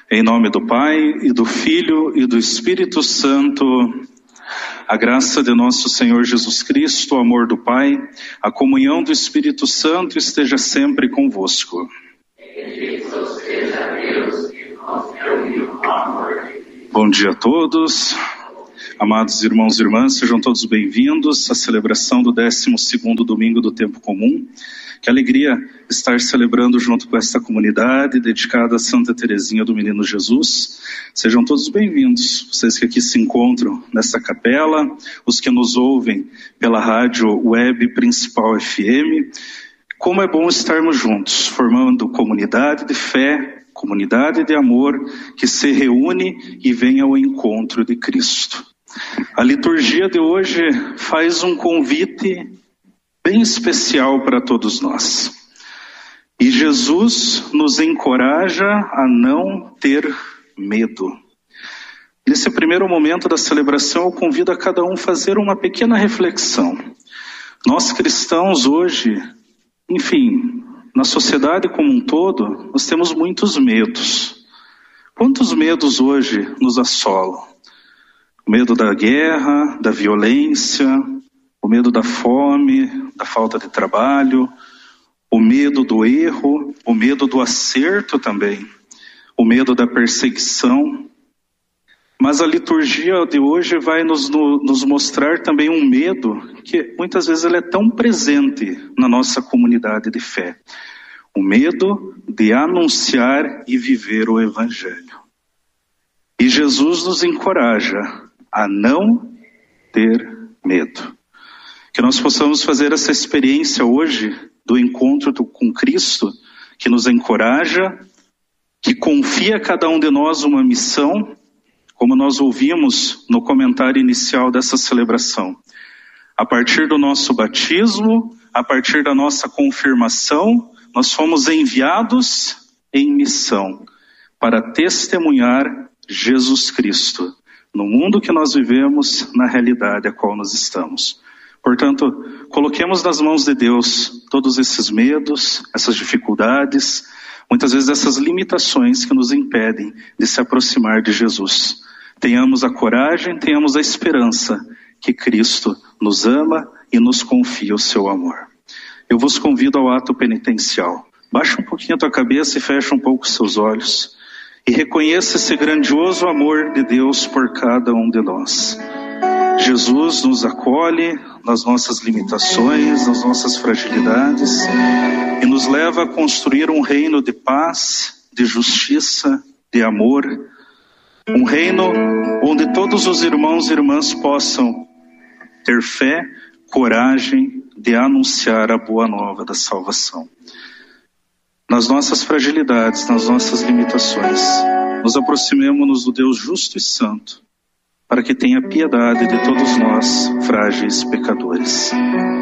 Em nome do Pai, e do Filho, e do Espírito Santo, a graça de nosso Senhor Jesus Cristo, o amor do Pai, a comunhão do Espírito Santo esteja sempre convosco. Bom dia a todos, amados irmãos e irmãs, sejam todos bem-vindos à celebração do 12º domingo do tempo comum. Que alegria estar celebrando junto com esta comunidade dedicada a Santa Teresinha do Menino Jesus. Sejam todos bem-vindos, vocês que aqui se encontram nesta capela, os que nos ouvem pela rádio web Principal FM. Como é bom estarmos juntos, formando comunidade de fé, comunidade de amor, que se reúne e vem ao encontro de Cristo. A liturgia de hoje faz um convite bem especial para todos nós. E Jesus nos encoraja a não ter medo. Nesse primeiro momento da celebração, eu convido a cada um a fazer uma pequena reflexão. Nós cristãos hoje, enfim, na sociedade como um todo, nós temos muitos medos. Quantos medos hoje nos assolam? O medo da guerra, da violência, o medo da fome, da falta de trabalho, o medo do erro, o medo do acerto também, o medo da perseguição. Mas a liturgia de hoje vai nos mostrar também um medo que muitas vezes ele é tão presente na nossa comunidade de fé. O medo de anunciar e viver o Evangelho. E Jesus nos encoraja a não ter medo. Que nós possamos fazer essa experiência hoje do encontro com Cristo, que nos encoraja, que confia a cada um de nós uma missão, como nós ouvimos no comentário inicial dessa celebração. A partir do nosso batismo, a partir da nossa confirmação, nós fomos enviados em missão para testemunhar Jesus Cristo no mundo que nós vivemos, na realidade a qual nós estamos. Portanto, coloquemos nas mãos de Deus todos esses medos, essas dificuldades, muitas vezes essas limitações que nos impedem de se aproximar de Jesus. Tenhamos a coragem, tenhamos a esperança que Cristo nos ama e nos confia o seu amor. Eu vos convido ao ato penitencial. Baixa um pouquinho a tua cabeça e fecha um pouco os seus olhos. E reconheça esse grandioso amor de Deus por cada um de nós. Jesus nos acolhe nas nossas limitações, nas nossas fragilidades e nos leva a construir um reino de paz, de justiça, de amor. Um reino onde todos os irmãos e irmãs possam ter fé, coragem de anunciar a boa nova da salvação. Nas nossas fragilidades, nas nossas limitações, nos aproximemo-nos do Deus justo e santo, para que tenha piedade de todos nós, frágeis pecadores.